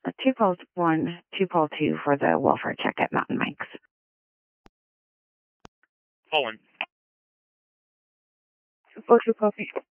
2 calls 1, 2 call 2 for the welfare check at Mountain Mike's. Calling. 242 coffee.